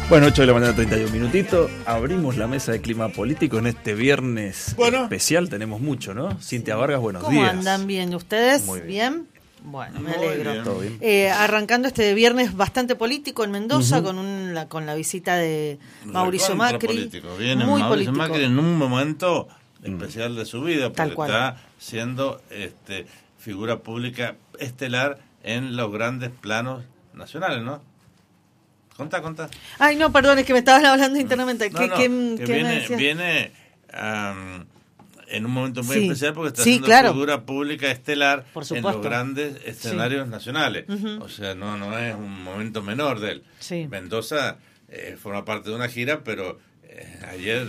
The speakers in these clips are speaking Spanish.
Bueno, 8 de la mañana, 31 minutitos. Abrimos la mesa de clima político en este viernes especial. Tenemos mucho, ¿no? Cintia Vargas, buenos días. ¿Cómo andan? ¿Bien? ¿Ustedes? Muy bien. Bueno, me alegro. Bien. ¿Todo bien? Arrancando este viernes bastante político en Mendoza, con la visita de Mauricio Macri. Político. Viene muy Mauricio político. Macri en un momento especial de su vida, porque Tal cual. está siendo figura pública estelar en los grandes planos nacionales, ¿no? Contá. Ay, no, perdón, es que me estaban hablando internamente. No, ¿Qué que me decías? viene en un momento muy Sí. especial porque está Sí, siendo claro. figura pública estelar Por en supuesto. los grandes escenarios nacionales. Ujú. O sea, no es un momento menor de él. Sí. Mendoza forma parte de una gira, pero ayer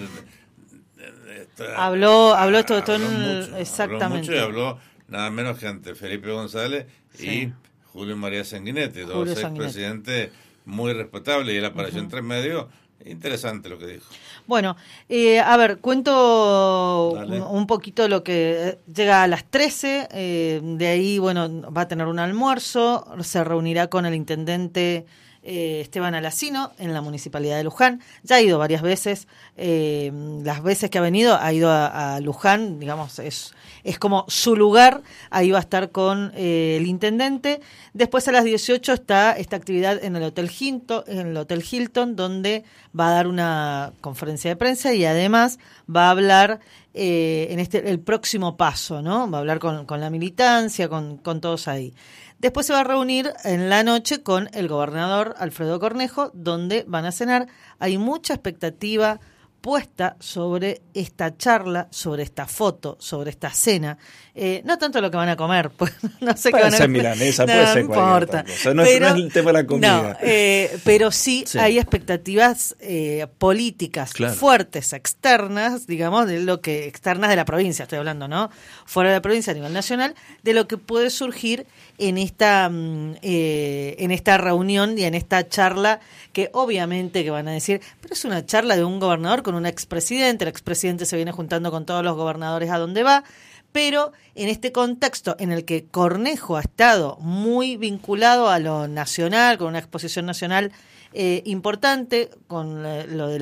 Habló esto mucho, exactamente. habló mucho y habló nada menos que ante Felipe González Sí. y Julio María Sanguinetti, dos Julio Sanguinetti. expresidentes muy respetables, y él apareció entre medio. Interesante lo que dijo. Bueno, a ver, cuento Dale. un poquito lo que llega a las 13, de ahí, bueno, va a tener un almuerzo, se reunirá con el intendente Esteban Alacino en la Municipalidad de Luján. Ya ha ido varias veces, las veces que ha venido ha ido a Luján, digamos, es como su lugar, ahí va a estar con el intendente. Después a las 18 está esta actividad en el Hotel Hilton, donde va a dar una conferencia de prensa y además va a hablar en el próximo paso, ¿no? Va a hablar con la militancia, con todos ahí. Después se va a reunir en la noche con el gobernador Alfredo Cornejo, donde van a cenar. Hay mucha expectativa puesta sobre esta charla, sobre esta foto, sobre esta cena. No tanto lo que van a comer, pues no sé qué van a ser milanesa, no, puede ser no cualquier importa. otra cosa. No es el tema de la comida. No, pero sí hay expectativas políticas fuertes, externas, digamos, externas de la provincia, estoy hablando, ¿no? Fuera de la provincia a nivel nacional, de lo que puede surgir en esta reunión y en esta charla, que obviamente que van a decir, pero es una charla de un gobernador con un expresidente, el expresidente se viene juntando con todos los gobernadores a donde va, pero en este contexto en el que Cornejo ha estado muy vinculado a lo nacional, con una exposición nacional importante, con lo de